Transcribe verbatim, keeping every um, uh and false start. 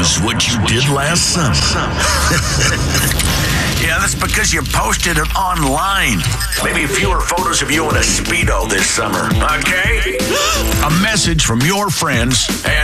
knows what you did last summer. Yeah, that's because you posted it online. Maybe fewer photos of you in a Speedo this summer, okay? A message from your friends and